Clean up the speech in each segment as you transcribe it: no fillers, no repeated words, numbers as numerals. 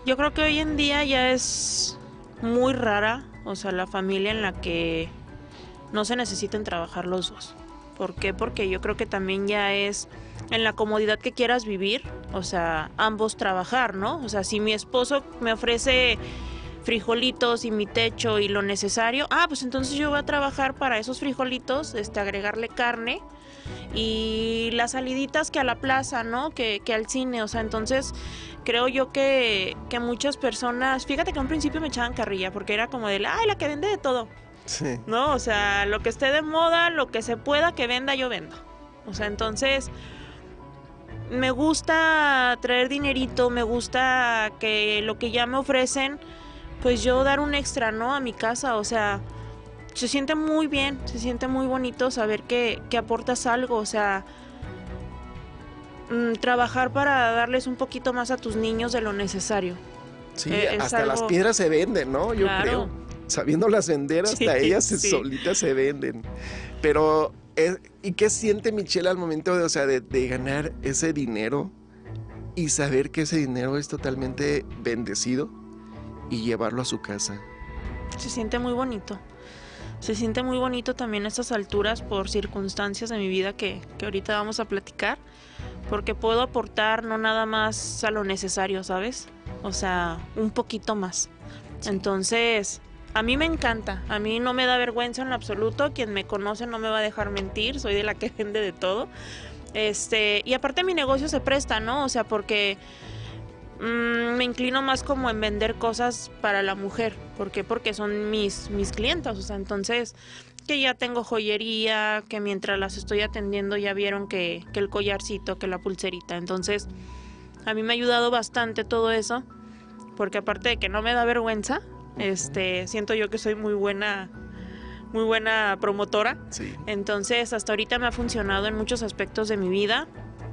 Yo creo que hoy en día ya es muy rara, o sea, la familia en la que no se necesiten trabajar los dos. ¿Por qué? Porque yo creo que también ya es en la comodidad que quieras vivir, o sea, ambos trabajar, ¿no? O sea, si mi esposo me ofrece frijolitos y mi techo y lo necesario, pues entonces yo voy a trabajar para esos frijolitos, agregarle carne y las saliditas que a la plaza, ¿no? Que al cine, o sea, entonces creo yo que muchas personas, fíjate que a un principio me echaban carrilla porque era como de, ay, la que vende de todo, Sí. ¿no? O sea, lo que esté de moda, lo que se pueda que venda, yo vendo. O sea, entonces me gusta traer dinerito, me gusta que lo que ya me ofrecen, pues yo dar un extra, ¿no? A mi casa, o sea, se siente muy bien, se siente muy bonito saber que aportas algo, o sea, trabajar para darles un poquito más a tus niños de lo necesario. Sí, Es hasta las algo, piedras se venden, ¿no? Yo creo. claro, Sabiéndolas vender, sí, hasta ellas sí. solitas se venden. Pero, ¿y qué siente Michelle al momento de, o sea, de ganar ese dinero y saber que ese dinero es totalmente bendecido y llevarlo a su casa? Se siente muy bonito. Se siente muy bonito también a estas alturas por circunstancias de mi vida que ahorita vamos a platicar, porque puedo aportar no nada más a lo necesario, ¿sabes? O sea, un poquito más. Entonces, a mí me encanta, a mí no me da vergüenza en lo absoluto, quien me conoce no me va a dejar mentir, soy de la que vende de todo. Y aparte mi negocio se presta, ¿no? O sea, porque me inclino más como en vender cosas para la mujer. ¿Por qué? Porque son mis clientas, o sea, entonces que ya tengo joyería, que mientras las estoy atendiendo ya vieron que el collarcito, que la pulserita, entonces a mí me ha ayudado bastante todo eso, porque aparte de que no me da vergüenza, siento yo que soy muy buena promotora, Sí. entonces hasta ahorita me ha funcionado en muchos aspectos de mi vida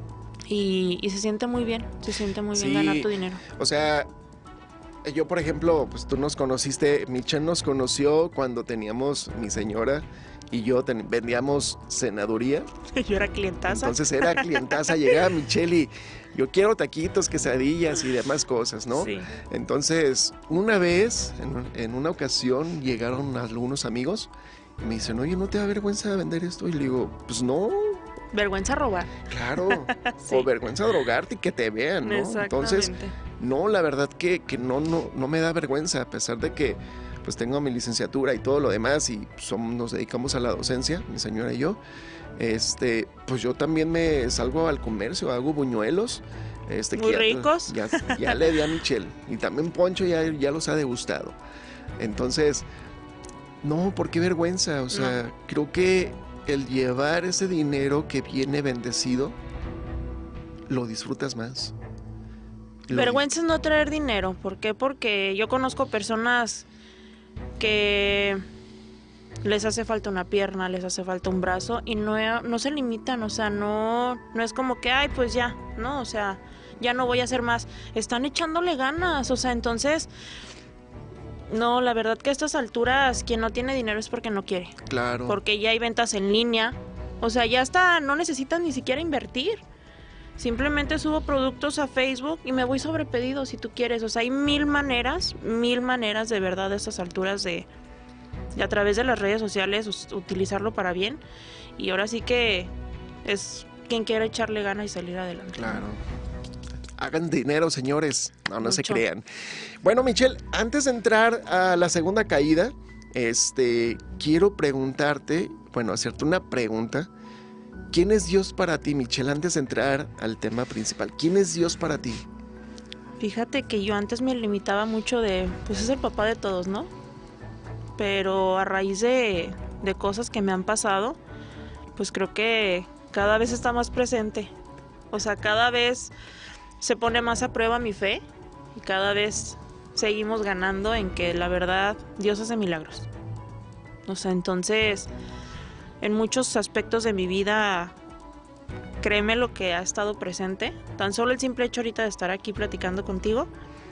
y se siente muy bien ganar Sí, tu dinero. o sea, yo por ejemplo, pues tú nos conociste, Michelle nos conoció cuando teníamos mi señora y yo vendíamos cenaduría. Yo era clientaza. Entonces era clientaza, llegaba Michelle y yo quiero taquitos, quesadillas y demás cosas, ¿no? Sí. Entonces, una vez, en una ocasión, llegaron algunos amigos y me dicen, oye, ¿no te da vergüenza vender esto? Y le digo, pues no, Vergüenza robar. claro, Sí. o vergüenza drogarte y que te vean, ¿no? Entonces, Exactamente. no, la verdad que no me da vergüenza, a pesar de que pues tengo mi licenciatura y todo lo demás y nos dedicamos a la docencia, mi señora y yo. Pues yo también me salgo al comercio, hago buñuelos. Muy que ricos. ya le di a Michelle. Y también Poncho ya los ha degustado. Entonces, no, ¿por qué vergüenza? O sea, creo que el llevar ese dinero que viene bendecido, lo disfrutas más. Vergüenza es no traer dinero. ¿Por qué? Porque yo conozco personas que les hace falta una pierna, les hace falta un brazo y no se limitan, o sea, no es como que, ay, pues ya, ¿no? O sea, ya no voy a hacer más. Están echándole ganas, o sea, entonces, no, la verdad que a estas alturas quien no tiene dinero es porque no quiere. Claro. Porque ya hay ventas en línea, o sea, ya hasta no necesitas ni siquiera invertir. Simplemente subo productos a Facebook y me voy sobre pedido si tú quieres. O sea, hay mil maneras de verdad a estas alturas de a través de las redes sociales utilizarlo para bien. Y ahora sí que es quien quiera echarle ganas y salir adelante. Claro. Hagan dinero, señores. No se Mucho. crean. Bueno, Michelle, antes de entrar a la segunda caída, quiero preguntarte, bueno, hacerte una pregunta. ¿Quién es Dios para ti, Michelle? Antes de entrar al tema principal, ¿quién es Dios para ti? Fíjate que yo antes me limitaba mucho de, pues es el papá de todos, ¿no? Pero a raíz de cosas que me han pasado, pues creo que cada vez está más presente. O sea, cada vez se pone más a prueba mi fe y cada vez seguimos ganando en que la verdad Dios hace milagros. O sea, entonces, en muchos aspectos de mi vida, créeme lo que ha estado presente. Tan solo el simple hecho ahorita de estar aquí platicando contigo,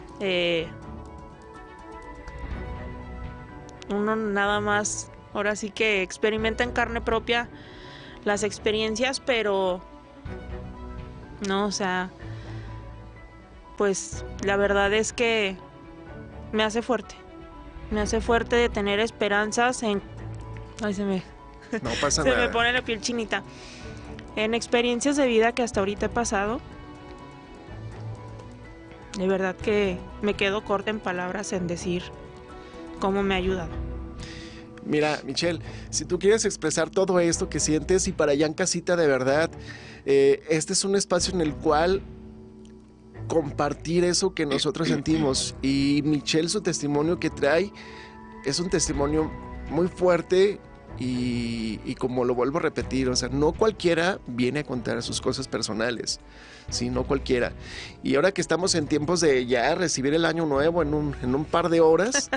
uno nada más, ahora sí que experimenta en carne propia las experiencias, pero no, o sea, pues la verdad es que me hace fuerte de tener esperanzas en... Ay, No pasa se nada. me pone la piel chinita. En experiencias de vida que hasta ahorita he pasado, de verdad que me quedo corta en palabras en decir cómo me ha ayudado. Mira, Michelle, si tú quieres expresar todo esto que sientes y para allá en casita de verdad, este es un espacio en el cual compartir eso que nosotros sentimos. Y Michelle, su testimonio que trae es un testimonio muy fuerte y como lo vuelvo a repetir, o sea, no cualquiera viene a contar sus cosas personales, sí, no cualquiera. Y ahora que estamos en tiempos de ya recibir el año nuevo en un par de horas,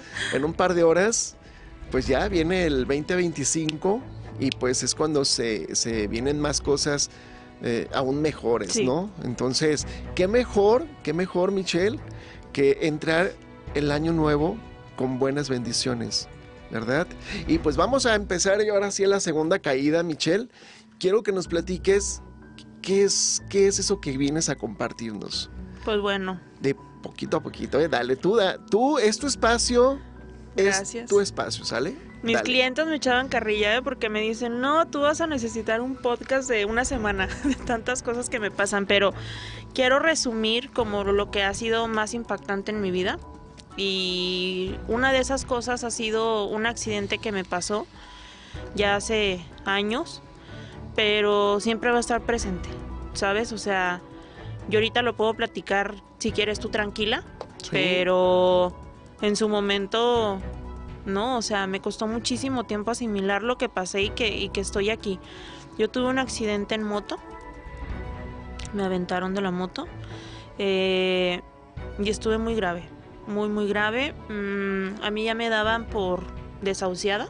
pues ya viene el 2025 y pues es cuando se vienen más cosas aún mejores, sí, ¿no? Entonces, qué mejor, Michelle, que entrar el año nuevo con buenas bendiciones, ¿verdad? Y pues vamos a empezar y ahora sí a la segunda caída, Michelle. Quiero que nos platiques qué es eso que vienes a compartirnos. Pues bueno. De poquito a poquito, dale, tú es tu espacio. Gracias. Es tu espacio, ¿sale? Mis Dale. clientes me echaban carrilla porque me dicen, no, tú vas a necesitar un podcast de una semana de tantas cosas que me pasan, pero quiero resumir como lo que ha sido más impactante en mi vida. Y una de esas cosas ha sido un accidente que me pasó ya hace años, pero siempre va a estar presente, ¿sabes? O sea, yo ahorita lo puedo platicar si quieres tú tranquila, sí, pero en su momento, no, o sea, me costó muchísimo tiempo asimilar lo que pasé y que estoy aquí. Yo tuve un accidente en moto, me aventaron de la moto y estuve muy grave, muy grave. A mí ya me daban por desahuciada.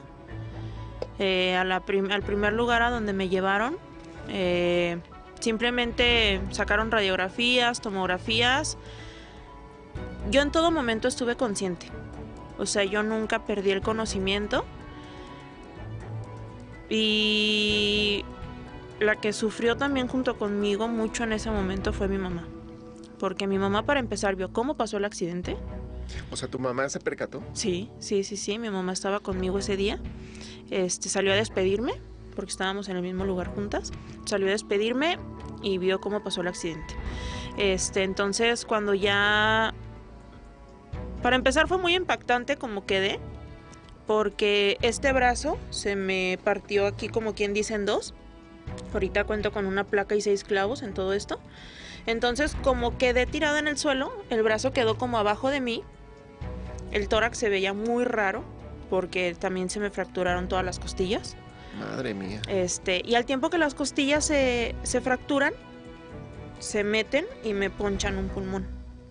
Al primer lugar a donde me llevaron, simplemente sacaron radiografías, tomografías. Yo en todo momento estuve consciente, o sea, yo nunca perdí el conocimiento. Y la que sufrió también junto conmigo mucho en ese momento fue mi mamá, porque mi mamá, para empezar, vio cómo pasó el accidente. O sea, ¿tu mamá se percató? Sí, mi mamá estaba conmigo ese día. Salió a despedirme, porque estábamos en el mismo lugar juntas. Salió a despedirme y vio cómo pasó el accidente. Entonces, cuando ya... Para empezar, fue muy impactante como quedé, porque este brazo se me partió aquí, como quien dice, en dos. Ahorita cuento con una placa y 6 clavos en todo esto. Entonces, como quedé tirada en el suelo, el brazo quedó como abajo de mí. El tórax se veía muy raro, porque también se me fracturaron todas las costillas. Madre mía. Y al tiempo que las costillas se fracturan, se meten y me ponchan un pulmón.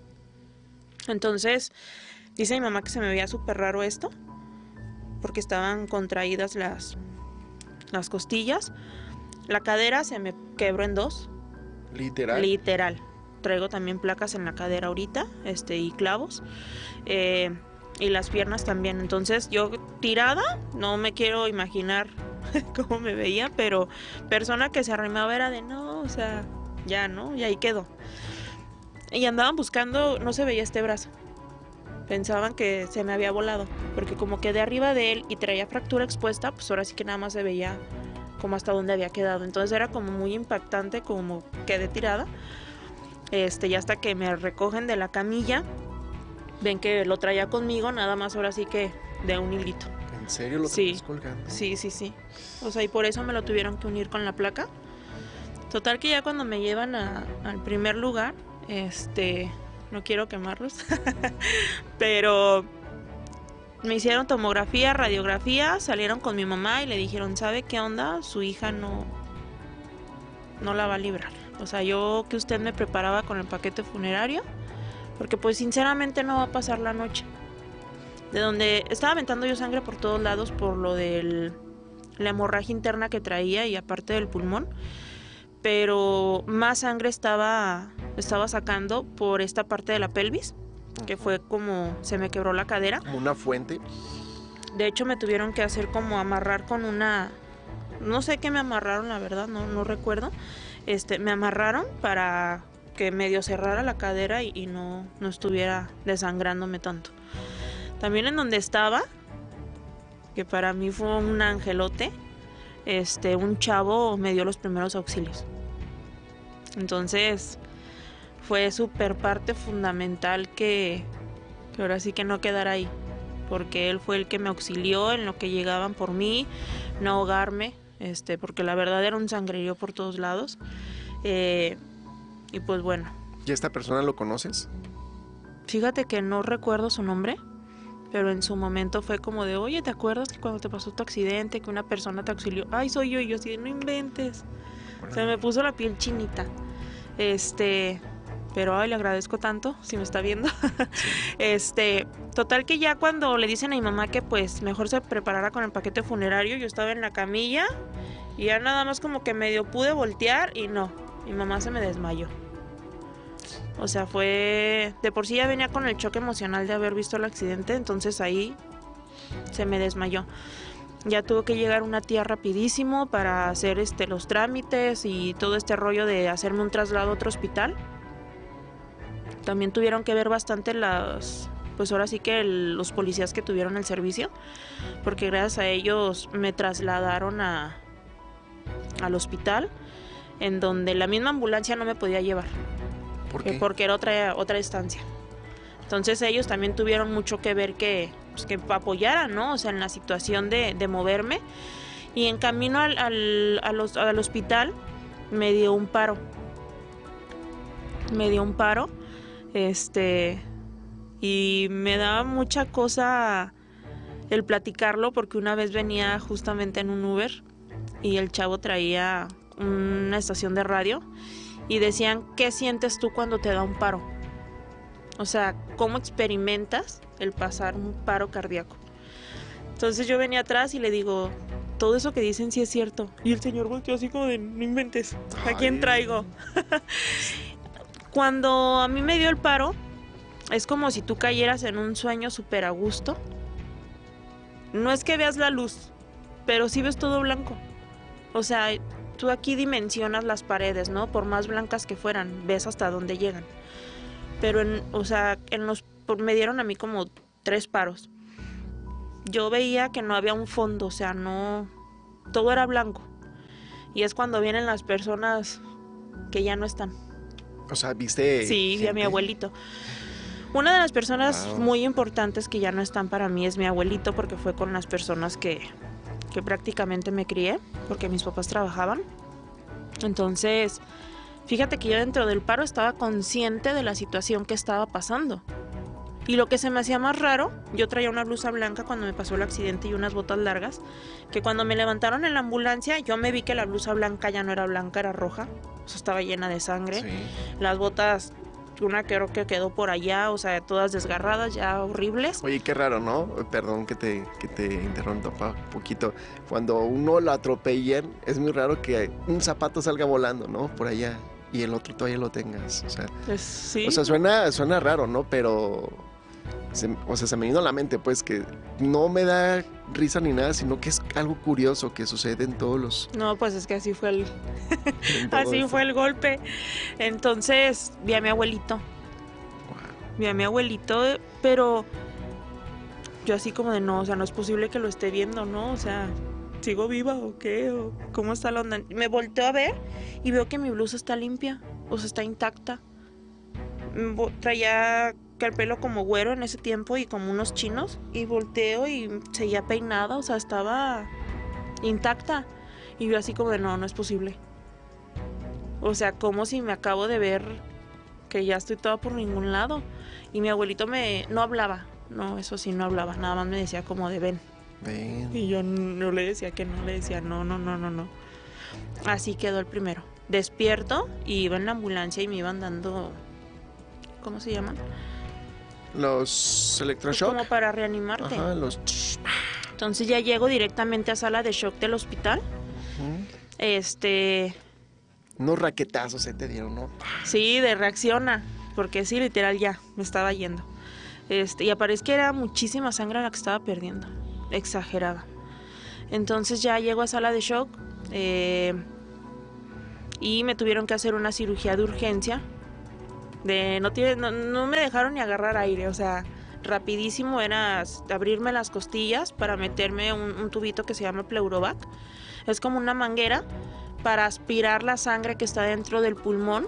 Entonces, dice mi mamá que se me veía súper raro esto, porque estaban contraídas las costillas. La cadera se me quebró en dos. Literal. Traigo también placas en la cadera ahorita, y clavos. Y las piernas también. Entonces yo tirada, no me quiero imaginar cómo me veía, pero persona que se arrimaba era de no, o sea, ya, ¿no? Y ahí quedó. Y andaban buscando, no se veía este brazo. Pensaban que se me había volado, porque como quedé arriba de él y traía fractura expuesta, pues ahora sí que nada más se veía como hasta dónde había quedado. Entonces era como muy impactante como quedé tirada. Y hasta que me recogen de la camilla, ven que lo traía conmigo, nada más ahora sí que de un hilito. ¿En serio lo traes colgando? Sí. O sea, y por eso me lo tuvieron que unir con la placa. Total que ya cuando me llevan al primer lugar, no quiero quemarlos, pero me hicieron tomografía, radiografía, salieron con mi mamá y le dijeron, ¿sabe qué onda? Su hija no la va a librar. O sea, yo que usted me preparaba con el paquete funerario, porque pues sinceramente no va a pasar la noche. De donde estaba aventando yo sangre por todos lados por lo de la hemorragia interna que traía y aparte del pulmón, pero más sangre estaba sacando por esta parte de la pelvis, que fue como se me quebró la cadera. Como una fuente. De hecho me tuvieron que hacer como amarrar con una... No sé qué me amarraron, la verdad, no recuerdo. Me amarraron para que medio cerrara la cadera y no estuviera desangrándome tanto. También en donde estaba, que para mí fue un angelote, un chavo me dio los primeros auxilios. Entonces fue súper parte fundamental que ahora sí que no quedara ahí, porque él fue el que me auxilió en lo que llegaban por mí, no ahogarme, porque la verdad era un sangrerío por todos lados. Y pues bueno. ¿Y esta persona lo conoces? Fíjate que no recuerdo su nombre, pero en su momento fue como de, oye, ¿te acuerdas que cuando te pasó tu accidente, que una persona te auxilió? Ay, soy yo, y yo así, no inventes. Bueno. Se me puso la piel chinita. Pero ay, le agradezco tanto, si me está viendo. Sí. Total que ya cuando le dicen a mi mamá que pues mejor se preparara con el paquete funerario, yo estaba en la camilla y ya nada más como que medio pude voltear y no, mi mamá se me desmayó. O sea, fue... De por sí ya venía con el choque emocional de haber visto el accidente, entonces ahí se me desmayó. Ya tuvo que llegar una tía rapidísimo para hacer los trámites y todo este rollo de hacerme un traslado a otro hospital. También tuvieron que ver bastante pues ahora sí que los policías que tuvieron el servicio, porque gracias a ellos me trasladaron al hospital, en donde la misma ambulancia no me podía llevar. ¿Por qué? Porque era otra estancia. Entonces ellos también tuvieron mucho que ver que apoyaran, ¿no? O sea, en la situación de moverme. Y en camino al hospital me dio un paro. Y me daba mucha cosa el platicarlo, porque una vez venía justamente en un Uber y el chavo traía una estación de radio y decían, ¿qué sientes tú cuando te da un paro? O sea, ¿cómo experimentas el pasar un paro cardíaco? Entonces yo venía atrás y le digo, todo eso que dicen sí es cierto. Y el señor volteó así como de, no inventes, ¿a quién traigo? Cuando a mí me dio el paro, es como si tú cayeras en un sueño súper a gusto. No es que veas la luz, pero sí ves todo blanco. O sea, tú aquí dimensionas las paredes, ¿no? Por más blancas que fueran, ves hasta dónde llegan. Pero, me dieron a mí como 3 paros. Yo veía que no había un fondo, o sea, no... Todo era blanco. Y es cuando vienen las personas que ya no están. O sea, ¿viste Sí, gente? vi a mi abuelito. Una de las personas muy importantes que ya no están para mí es mi abuelito, porque fue con las personas que prácticamente me crié, porque mis papás trabajaban. Entonces, fíjate que yo dentro del paro estaba consciente de la situación que estaba pasando. Y lo que se me hacía más raro, yo traía una blusa blanca cuando me pasó el accidente y unas botas largas, que cuando me levantaron en la ambulancia, yo me vi que la blusa blanca ya no era blanca, era roja. O sea, estaba llena de sangre. Sí. Las botas, una creo que quedó por allá, o sea, todas desgarradas, ya horribles. Oye, qué raro, ¿no? Perdón que te interrumpa un poquito. Cuando uno lo atropellan, es muy raro que un zapato salga volando, ¿no? Por allá, y el otro todavía lo tengas. O sea, sí. O sea, suena raro, ¿no? Pero... se me vino a la mente, pues, que no me da risa ni nada, sino que es algo curioso que sucede en todos los... No, pues es que así fue fue el golpe. Entonces, vi a mi abuelito. Wow. Vi a mi abuelito, pero yo así como de no, o sea, no es posible que lo esté viendo, ¿no? O sea, ¿sigo viva o qué? ¿O cómo está la onda? Me volteo a ver y veo que mi blusa está limpia, o sea, está intacta. Traía el pelo como güero en ese tiempo y como unos chinos, y volteo y seguía peinada, o sea, estaba intacta. Y yo así como de no es posible. O sea, como si me acabo de ver que ya estoy toda por ningún lado. Y mi abuelito no hablaba, no, eso sí, no hablaba, nada más me decía como de ven. Y yo no le decía que no, le decía no. Así quedó el primero. Despierto y iba en la ambulancia y me iban dando, ¿cómo se llaman? Los electroshock. Como para reanimarte. Ajá, Entonces ya llego directamente a sala de shock del hospital. Unos raquetazos se te dieron, ¿no? Sí, de reacciona, porque sí, literal ya me estaba yendo. Y aparece que era muchísima sangre la que estaba perdiendo, exagerada. Entonces ya llego a sala de shock y me tuvieron que hacer una cirugía de urgencia No me dejaron ni agarrar aire, o sea, rapidísimo era abrirme las costillas para meterme un tubito que se llama Pleurovac. Es como una manguera para aspirar la sangre que está dentro del pulmón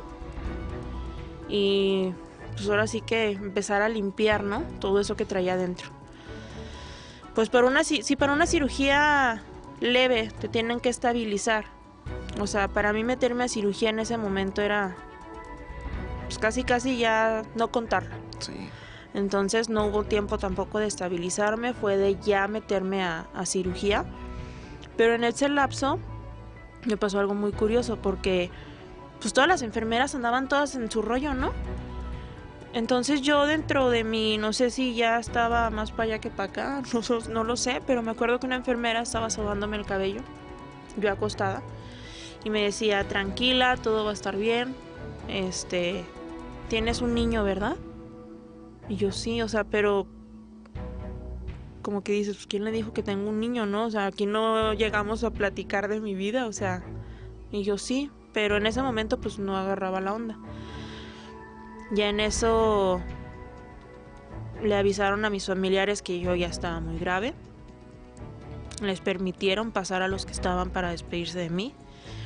y pues ahora sí que empezar a limpiar, ¿no? Todo eso que traía adentro. Pues para una cirugía leve te tienen que estabilizar. O sea, para mí meterme a cirugía en ese momento era pues casi ya no contarla. Sí. Entonces no hubo tiempo tampoco de estabilizarme, fue de ya meterme a cirugía. Pero en ese lapso me pasó algo muy curioso porque pues todas las enfermeras andaban todas en su rollo, ¿no? Entonces yo dentro de mí, no sé si ya estaba más para allá que para acá, no lo sé, pero me acuerdo que una enfermera estaba sobándome el cabello, yo acostada, y me decía, tranquila, todo va a estar bien, tienes un niño, ¿verdad? Y yo sí, o sea, pero como que dices, pues, ¿quién le dijo que tengo un niño, no? O sea, aquí no llegamos a platicar de mi vida, o sea, y yo sí, pero en ese momento pues no agarraba la onda. Ya en eso le avisaron a mis familiares que yo ya estaba muy grave. Les permitieron pasar a los que estaban para despedirse de mí.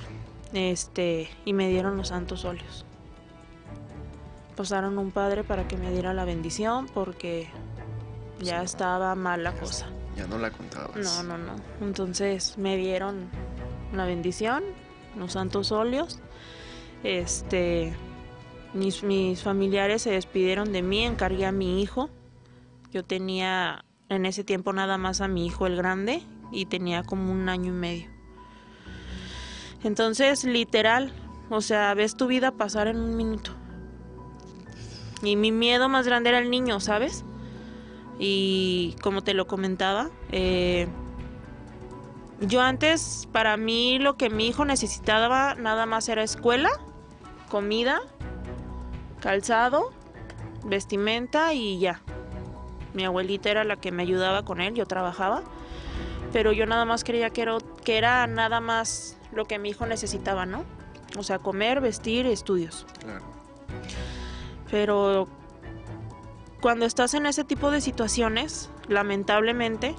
Y me dieron los santos óleos. Pasaron un padre para que me diera la bendición porque ya estaba mal la cosa. Ya no la contabas. No. Entonces me dieron la bendición, los santos óleos. Mis familiares se despidieron de mí, encargué a mi hijo. Yo tenía en ese tiempo nada más a mi hijo el grande y tenía como 1 año y medio. Entonces, literal, o sea, ves tu vida pasar en 1 minuto. Y mi miedo más grande era el niño, ¿sabes? Y como te lo comentaba, yo antes, para mí lo que mi hijo necesitaba nada más era escuela, comida, calzado, vestimenta y ya. Mi abuelita era la que me ayudaba con él, yo trabajaba, pero yo nada más creía que era nada más lo que mi hijo necesitaba, ¿no? O sea, comer, vestir, estudios. Claro. Pero cuando estás en ese tipo de situaciones, lamentablemente,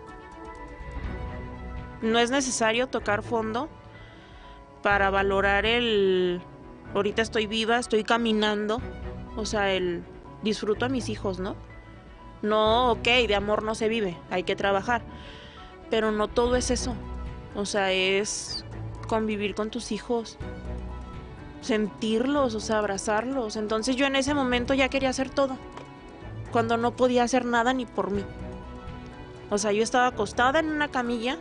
no es necesario tocar fondo para valorar ahorita estoy viva, estoy caminando, o sea, disfruto a mis hijos, ¿no? No, ok, de amor no se vive, hay que trabajar, pero no todo es eso, o sea, es convivir con tus hijos, sentirlos, o sea, abrazarlos. Entonces yo en ese momento ya quería hacer todo, cuando no podía hacer nada ni por mí. O sea, yo estaba acostada en una camilla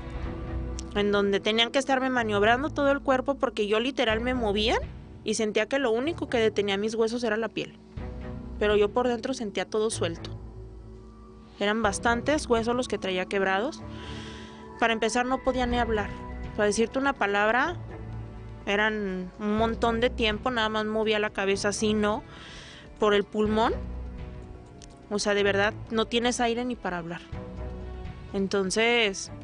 en donde tenían que estarme maniobrando todo el cuerpo porque yo literal me movía y sentía que lo único que detenía mis huesos era la piel. Pero yo por dentro sentía todo suelto. Eran bastantes huesos los que traía quebrados. Para empezar no podía ni hablar. Para decirte una palabra, eran un montón de tiempo, nada más movía la cabeza así, ¿no? Por el pulmón. O sea, de verdad, no tienes aire ni para hablar. Entonces,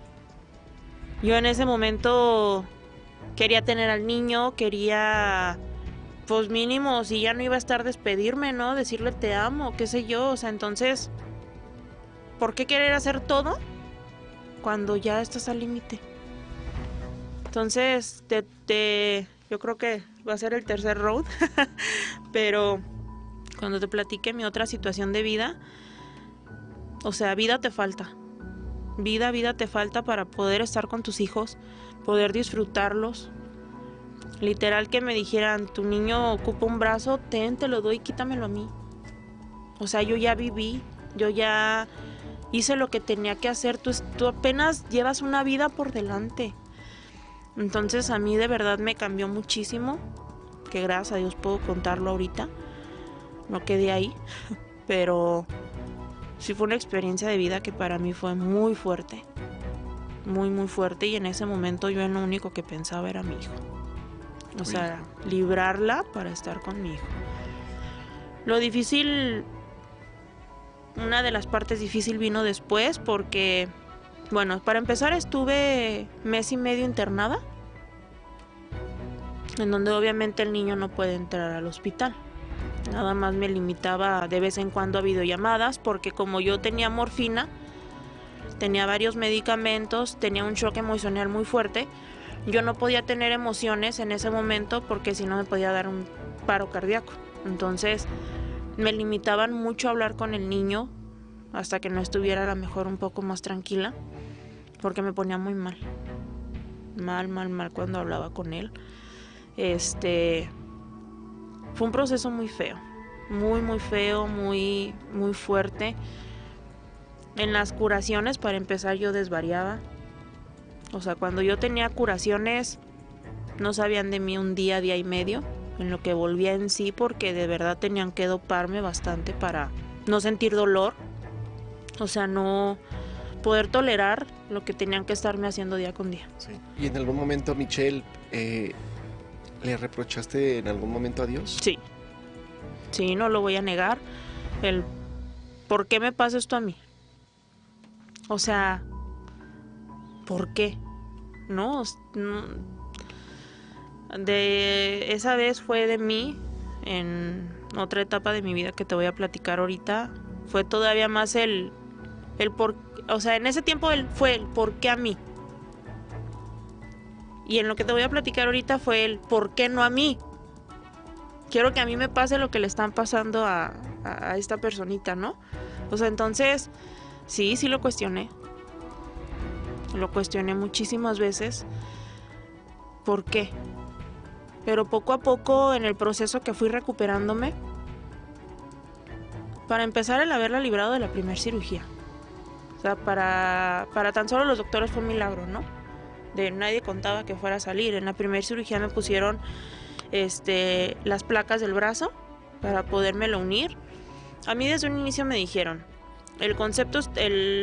yo en ese momento quería tener al niño, quería, pues mínimo, si ya no iba a estar, despedirme, ¿no? Decirle te amo, qué sé yo. O sea, entonces, ¿por qué querer hacer todo cuando ya estás al límite? Entonces, yo creo que va a ser el tercer road, pero cuando te platique mi otra situación de vida, o sea, vida te falta. Vida te falta para poder estar con tus hijos, poder disfrutarlos. Literal que me dijeran, tu niño ocupa un brazo, te lo doy, quítamelo a mí. O sea, yo ya viví, yo ya hice lo que tenía que hacer, tú apenas llevas una vida por delante. Entonces a mí de verdad me cambió muchísimo, que gracias a Dios puedo contarlo ahorita, no quedé ahí, pero sí fue una experiencia de vida que para mí fue muy fuerte, muy fuerte, y en ese momento yo en lo único que pensaba era mi hijo. O sea, librarla para estar con mi hijo. Lo difícil, una de las partes difíciles vino después porque, bueno, para empezar estuve 1 mes y medio internada, en donde obviamente el niño no puede entrar al hospital. Nada más me limitaba de vez en cuando a videollamadas, porque como yo tenía morfina, tenía varios medicamentos, tenía un shock emocional muy fuerte, yo no podía tener emociones en ese momento porque si no me podía dar un paro cardíaco. Entonces me limitaban mucho a hablar con el niño hasta que no estuviera a lo mejor un poco más tranquila, porque me ponía muy mal. Mal cuando hablaba con él. Fue un proceso muy feo, muy feo, muy fuerte. En las curaciones, para empezar, yo desvariaba. O sea, cuando yo tenía curaciones, no sabían de mí un día y medio, en lo que volvía en sí, porque de verdad tenían que doparme bastante para no sentir dolor. O sea, no poder tolerar lo que tenían que estarme haciendo día con día. Sí. ¿Y en algún momento, Michelle, le reprochaste en algún momento a Dios? Sí, no lo voy a negar. El ¿por qué me pasa esto a mí? O sea, ¿por qué? No, de esa vez fue de mí, en otra etapa de mi vida que te voy a platicar ahorita, fue todavía más el por, o sea, en ese tiempo fue el por qué a mí. Y en lo que te voy a platicar ahorita fue el por qué no a mí. Quiero que a mí me pase lo que le están pasando a esta personita, ¿no? O sea, entonces, sí lo cuestioné. Lo cuestioné muchísimas veces. ¿Por qué? Pero poco a poco, en el proceso que fui recuperándome, para empezar, el haberla librado de la primera cirugía. O sea, para tan solo los doctores fue un milagro, ¿no? De nadie contaba que fuera a salir. En la primera cirugía me pusieron las placas del brazo para podérmelo unir. A mí desde un inicio me dijeron, el concepto es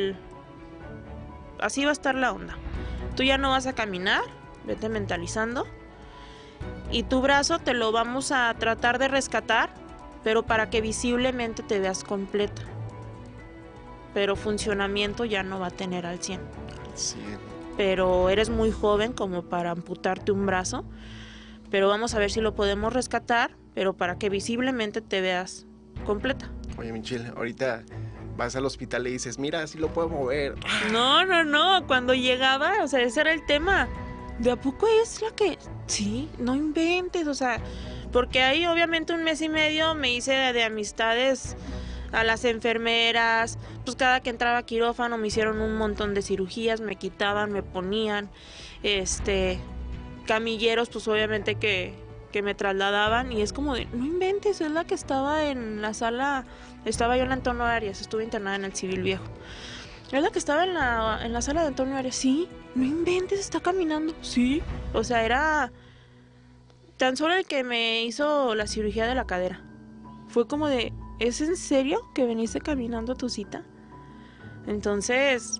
así va a estar la onda. Tú ya no vas a caminar, vete mentalizando, y tu brazo te lo vamos a tratar de rescatar, pero para que visiblemente te veas completa. Pero funcionamiento ya no va a tener al 100. Pero eres muy joven como para amputarte un brazo, pero vamos a ver si lo podemos rescatar, pero para que visiblemente te veas completa. Oye, Michelle, ahorita vas al hospital y dices, mira, sí lo puedo mover. No, cuando llegaba, o sea, ese era el tema. ¿De a poco es la que...? Sí, no inventes, o sea, porque ahí obviamente un mes y medio me hice de amistades a las enfermeras, pues cada que entraba a quirófano me hicieron un montón de cirugías, me quitaban, me ponían, camilleros, pues obviamente que me trasladaban, y es como de, no inventes, es la que estaba en la sala, estaba yo en la Antonio Arias, estuve internada en el Civil Viejo. Es la que estaba en la sala de Antonio Arias. Sí, no inventes, está caminando. Sí, o sea, era tan solo el que me hizo la cirugía de la cadera. Fue como de, ¿es en serio que veniste caminando a tu cita? Entonces,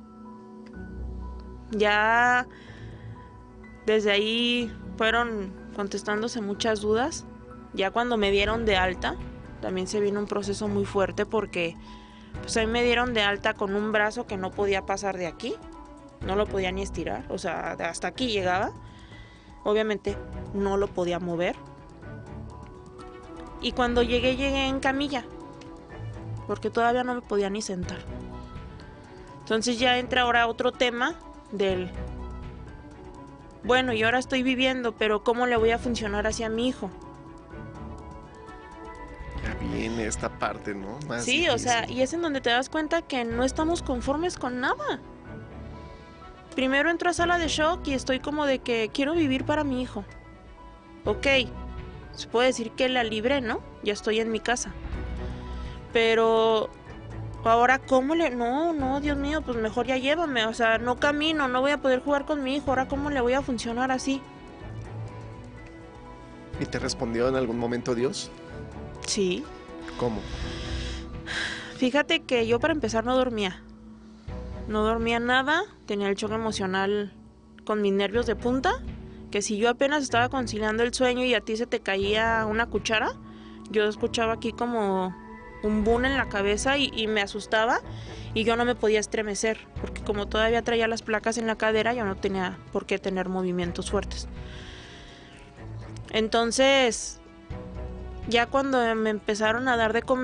ya desde ahí fueron contestándose muchas dudas. Ya cuando me dieron de alta, también se vino un proceso muy fuerte porque pues a mí me dieron de alta con un brazo que no podía pasar de aquí, no lo podía ni estirar, o sea, hasta aquí llegaba. Obviamente no lo podía mover. Y cuando llegué en camilla, porque todavía no me podía ni sentar. Entonces ya entra ahora otro tema del, bueno, y ahora estoy viviendo, pero ¿cómo le voy a funcionar hacia mi hijo? Viene esta parte, ¿no? Más sí, difícil. O sea, y es en donde te das cuenta que no estamos conformes con nada. Primero entro a sala de shock y estoy como de que quiero vivir para mi hijo. Ok, se puede decir que la libré, ¿no? Ya estoy en mi casa. Pero ahora, ¿cómo le...? No, Dios mío, pues mejor ya llévame. O sea, no camino, no voy a poder jugar con mi hijo. Ahora, ¿cómo le voy a funcionar así? ¿Y te respondió en algún momento Dios? Sí. ¿Cómo? Fíjate que yo para empezar no dormía. No dormía nada, tenía el choque emocional con mis nervios de punta, que si yo apenas estaba conciliando el sueño y a ti se te caía una cuchara, yo escuchaba aquí como un boom en la cabeza y me asustaba y yo no me podía estremecer, porque como todavía traía las placas en la cadera, yo no tenía por qué tener movimientos fuertes. Entonces, ya cuando me empezaron a dar de comer,